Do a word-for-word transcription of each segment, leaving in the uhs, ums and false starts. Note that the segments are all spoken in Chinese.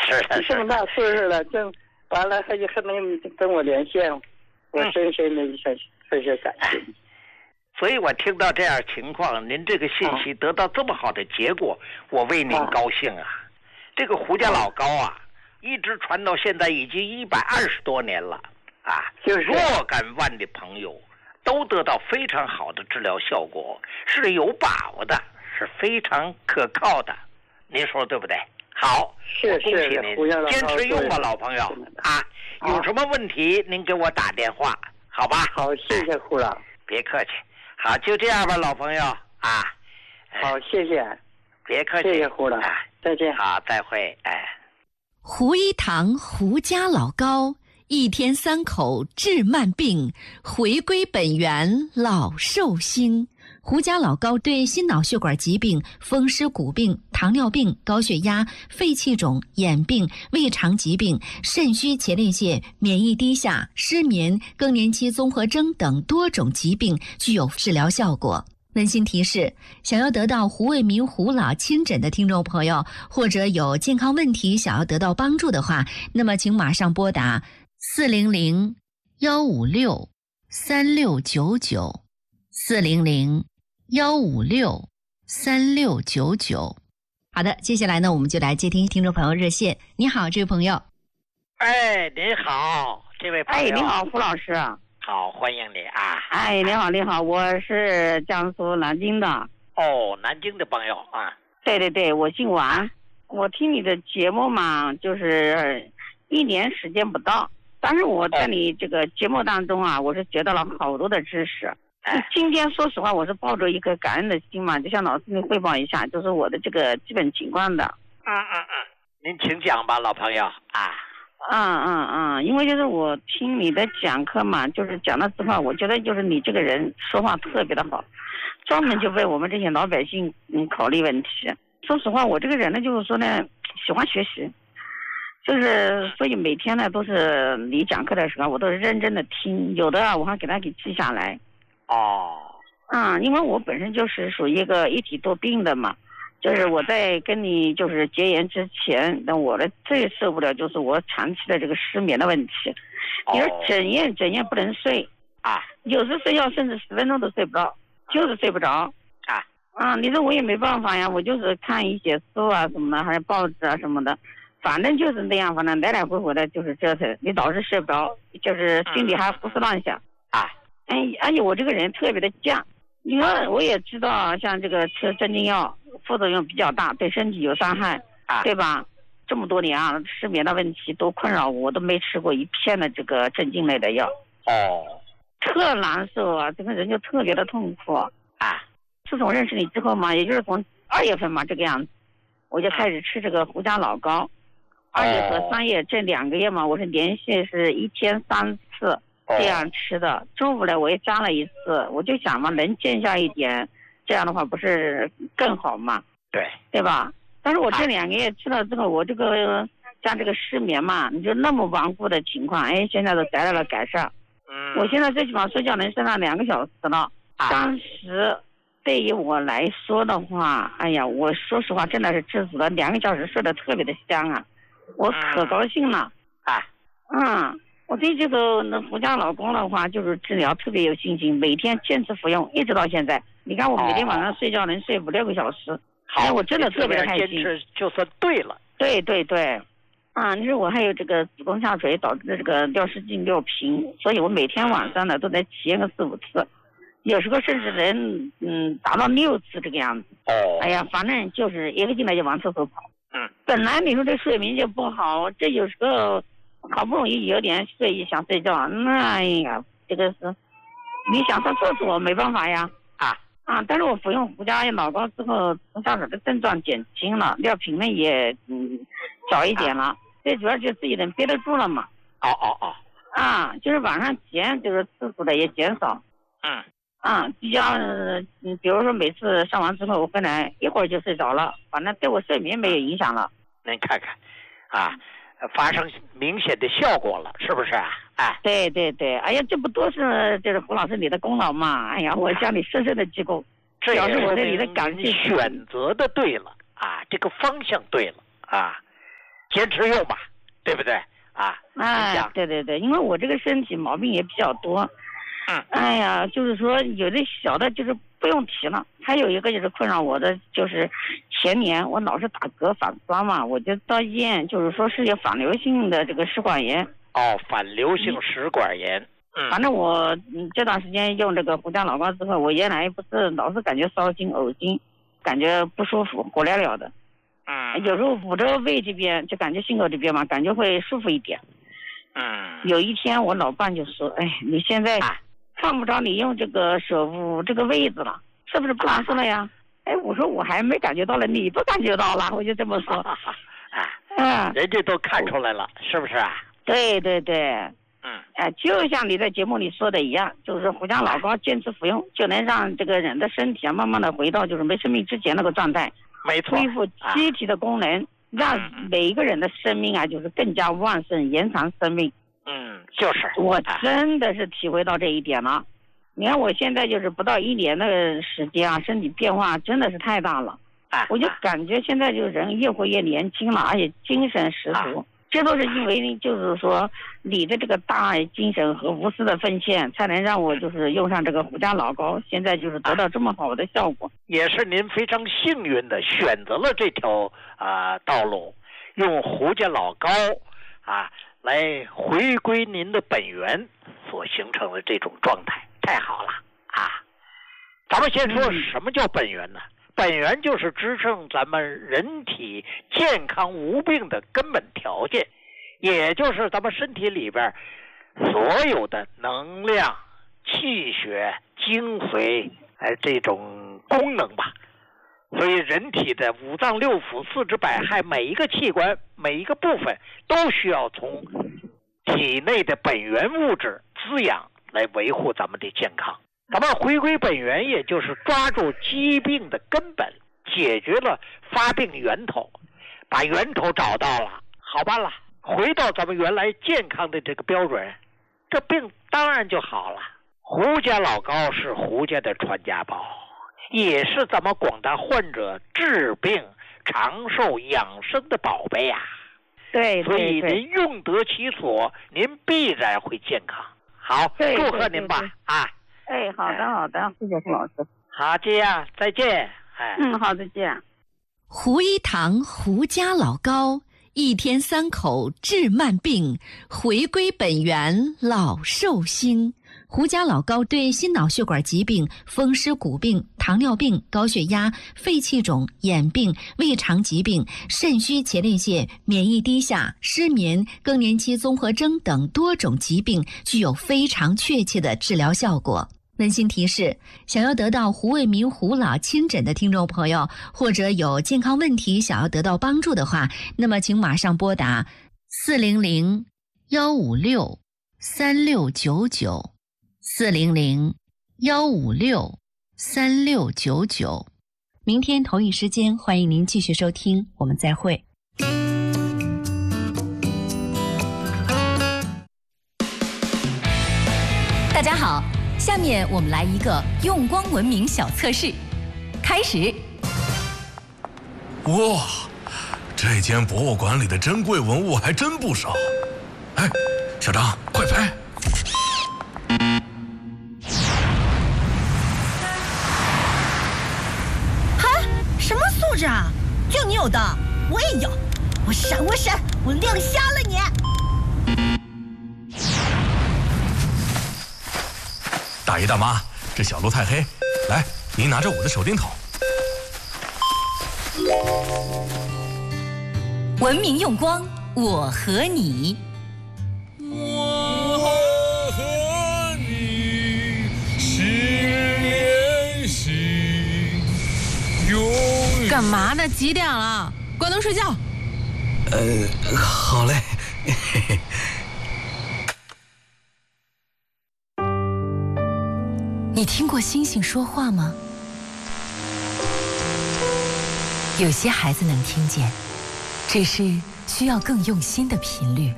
是的， 这么大岁数了，这完了还还能跟我连线，我深深的非常感谢。 所以我听到这样情况，您这个信息得到这么好的结果，我为您高兴啊！这个胡家老高啊，一直传到现在已经一百二十多年了啊， 就是若干万的朋友都得到非常好的治疗效果，是有把握的，是非常可靠的。您说对不对？好， 是恭喜您，坚持用吧，老朋友啊！有什么问题您给我打电话，好吧？ 好，谢谢胡老， 别客气。好，就这样吧，老朋友啊。 好，谢谢， 别客气， 谢谢胡老， 啊、 再见。 好，再会，哎。 胡一堂胡家老高，一天三口治慢病，回归本源老寿星。胡家老高对心脑血管疾病、风湿骨病、糖尿病、高血压、肺气肿、眼病、胃肠疾病、肾虚前列腺、免疫低下、失眠、更年期综合征等多种疾病具有治疗效果。温馨提示：想要得到胡卫民胡老亲诊的听众朋友，或者有健康问题想要得到帮助的话，那么请马上拨打四零零幺五六三六九九四零零幺五六三六九九。好的，接下来呢，我们就来接听听众朋友热线。你好，这位朋友。 哎，您好，这位朋友。 哎，你好，胡老师。 好，欢迎你啊！ 哎，你好，你好，我是江苏南京的。 哦，南京的朋友啊。 对对对，我姓王。我听你的节目嘛，就是一年时间不到，但是我在你这个节目当中啊，我是学到了好多的知识。 哎， 今天说实话，我是抱着一个感恩的心嘛，就向老师您汇报一下，就是我的这个基本情况的。 嗯嗯嗯，您请讲吧，老朋友啊。 嗯嗯嗯，因为就是我听你的讲课嘛，就是讲的实话，我觉得就是你这个人说话特别的好，专门就为我们这些老百姓嗯考虑问题。说实话，我这个人呢，就是说呢，喜欢学习，就是所以每天呢都是你讲课的时候，我都是认真的听，有的啊我还给他给记下来。 哦。 嗯，因为我本身就是属于一个一体多病的嘛。就是我在跟你就是结缘之前，那我的最受不了就是我长期的这个失眠的问题。你说整夜整夜不能睡啊， 有时睡觉甚至十分钟都睡不着，就是睡不着啊。 啊，你说我也没办法呀，我就是看一些书啊什么的，还是报纸啊什么的，反正就是那样，反正来来回回的就是折腾，你老是睡不着，就是心里还胡思乱想啊。 哎，而且我这个人特别的犟。因为我也知道，像这个吃镇静药副作用比较大，对身体有伤害， 啊、 对吧？这么多年啊，失眠的问题都困扰我，我都没吃过一片的这个镇静类的药。 哦， 特难受啊，整个人就特别的痛苦啊。 自从认识你之后嘛，也就是从二月份嘛这个样子，我就开始吃这个胡家老高。二月和三月这两个月嘛，我是连续是一天三次。这样吃的，中午呢我也加了一次，我就想嘛，能见下一点，这样的话不是更好嘛？ 对， 对吧？但是我这两个月吃了之后，我这个像这个失眠嘛，你就那么顽固的情况，哎，现在都得到了改善。 嗯， 我现在最起码睡觉能睡上两个小时了。 啊、 当时对于我来说的话，哎呀，我说实话真的是知足了，两个小时睡得特别的香啊，我可高兴了。 啊， 嗯。我对这个那胡家老公的话，就是治疗特别有信心，每天坚持服用，一直到现在。你看我每天晚上睡觉能睡五六个小时， 好、 哎，我真的特别开心。 坚持就算对了。 对对对，啊，你说我还有这个子宫下垂导致的这个尿失禁尿频，所以我每天晚上呢都得体验个四五次，有时候甚至能嗯达到六次这个样子。 哦。 哎呀，反正就是一个劲来就往厕所跑。 嗯。 本来你说这睡眠就不好，这有时候。好不容易有点睡意想睡觉，那哎呀，这个是你想上厕所没办法呀啊啊！但是我服用胡家老高之后，下水的症状减轻了，尿频呢也嗯少一点了，啊、最主要就自己能憋得住了嘛。 哦哦哦。 啊，就是晚上减这个次数的也减少。 嗯。 啊，比较嗯，比如说每次上完之后，我本来一会儿就睡着了，反正对我睡眠没有影响了。 您看看，啊。发生明显的效果了，是不是啊？哎， 对对对，哎呀，这不都是就是胡老师你的功劳嘛？哎呀，我向你深深的鞠躬，表示我对你的感谢。 选择的对了啊，这个方向对了啊。 坚持用吧，对不对啊？ 哎，对对对，因为我这个身体毛病也比较多。 嗯， 哎呀，就是说有的小的，就是不用提了。还有一个就是困扰我的，就是前年我老是打嗝反酸嘛，我就到医院，就是说是有反流性的这个食管炎。 哦，反流性食管炎。嗯， 反正我嗯这段时间用这个胡椒老膏之后，我原来不是老是感觉烧心、呕心，感觉不舒服，火燎燎的。 嗯， 有时候捂着胃这边，就感觉心口这边嘛，感觉会舒服一点。 嗯， 有一天我老伴就说：“哎，你现在犯不着你用这个手捂这个位置了，是不是不难受了呀？”哎，我说我还没感觉到了，你都感觉到了，我就这么说。 啊， 嗯， 人家都看出来了，是不是啊？ 对对对。 嗯， 哎，就像你在节目里说的一样，就是胡椒老膏坚持服用，就能让这个人的身体啊，慢慢的回到就是没生命之前那个状态， 没错， 恢复机体的功能，啊、让每一个人的生命啊，就是更加旺盛，延长生命。 嗯，就是我真的是体会到这一点了。你看我现在就是不到一年的时间啊，身体变化真的是太大了。 啊， 我就感觉现在就人越活越年轻了，而且精神十足。啊，这都是因为就是说你的这个大爱精神和无私的奉献，才能让我就是用上这个胡椒老膏，现在就是得到这么好的效果。 也是您非常幸运的选择了这条啊、呃、道路，用胡椒老膏啊来回归您的本源所形成的这种状态，太好了啊！咱们先说什么叫本源呢？嗯，本源就是支撑咱们人体健康无病的根本条件，也就是咱们身体里边所有的能量、气血、精髓，哎，这种功能吧。所以人体的五脏六腑、四肢百骸，每一个器官、每一个部分都需要从体内的本源物质滋养来维护咱们的健康。咱们回归本源，也就是抓住疾病的根本，解决了发病源头，把源头找到了，好办了，回到咱们原来健康的这个标准，这病当然就好了。胡椒老膏是胡家的传家宝，也是咱们广大患者治病长寿养生的宝贝啊。 对， 所以您用得其所，您必然会健康。好，祝贺您吧。啊， 哎，好的好的，谢谢胡老师。 好，这样再见。哎， 嗯，好，再见。 胡一堂胡家老膏，一天三口治慢病，回归本源老寿星。胡家老膏对心脑血管疾病、风湿骨病、糖尿病、高血压、肺气肿、眼病、胃肠疾病、肾虚前列腺、免疫低下、失眠、更年期综合征等多种疾病具有非常确切的治疗效果。温馨提示：想要得到胡卫民胡老亲诊的听众朋友，或者有健康问题想要得到帮助的话，那么请马上拨打四零零幺五六三六九九四零零幺五六三六九九。明天同一时间，欢迎您继续收听，我们再会。 大家好，下面我们来一个用光文明小测试，开始。 哇，这间博物馆里的珍贵文物还真不少。哎，小张，快拍！ 哈，什么素质啊？就你有的，我也有。我闪，我闪，我亮瞎了你！ 大爷大妈，这小路太黑，来，您拿着我的手电筒。 文明用光，我和你。 我和你心连心，永干嘛呢？几点了？关灯睡觉。 呃，好嘞。嘿嘿。 你听过星星说话吗？有些孩子能听见，只是需要更用心的频率。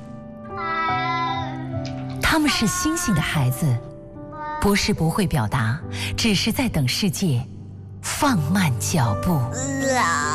他们是星星的孩子，不是不会表达，只是在等世界放慢脚步。 啊